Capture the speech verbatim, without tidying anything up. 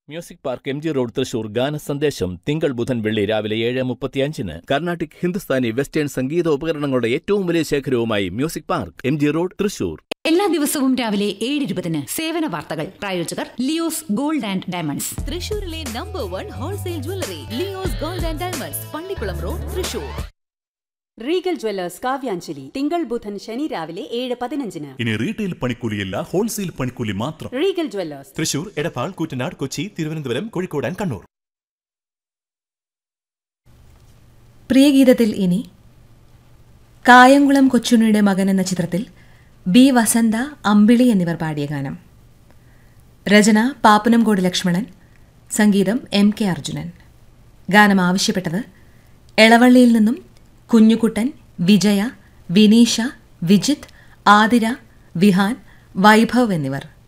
Music park M G road Thrissur ഗാന സന്ദേശം തിങ്കൾ ബുധൻ വെള്ളി രാവിലെ ഏഴ് മുപ്പത്തിയഞ്ചിന് കർണാട്ടിക് ഹിന്ദുസ്ഥാനി വെസ്റ്റേൺ സംഗീത ഉപകരണങ്ങളുടെ ഏറ്റവും വലിയ ശേഖരവുമായി music park M G road Thrissur. എല്ലാ ദിവസവും രാവിലെ ഏഴ് ഇരുപതിന് സേവന വാർത്തകൾ. പ്രായോജകർ ലിയോസ് ഗോൾഡ് ആൻഡ് ഡയമണ്ട്സ്, തൃശൂരിലെ number one wholesale jewellery Leo's gold and diamonds, Pallikkulam road, Thrissur. Regal Jewellers Kavyanjali തിങ്കൾ ബുധൻ ശനി രാവിലെ ഏഴ് പതിനഞ്ചിന്. ഇനി റീറ്റെയിൽ പണിക്കൂലിയല്ല, ഹോൾസെയിൽ പണിക്കൂലി മാത്രം. Regal Jewellers Thrissur, Edappal, Koottanad, Kochi, Thiruvananthapuram, Kozhikode and Kannur. പ്രിയഗീതത്തിൽ ഇനി കായംകുളം കൊച്ചുണ്ണിയുടെ മകൻ എന്ന ചിത്രത്തിൽ ബി വസന്ത, അമ്പിളി എന്നിവർ പാടിയ ഗാനം. രചന പാപ്പനംകോട് ലക്ഷ്മണൻ, സംഗീതം എം കെ അർജുനൻ. ഗാനം ആവശ്യപ്പെട്ടത് എളവള്ളിയിൽ നിന്നും കുഞ്ഞുകുട്ടൻ, വിജയ, വിനീഷ, വിജിത്ത്, ആതിര, വിഹാൻ, വൈഭവ് എന്നിവർ.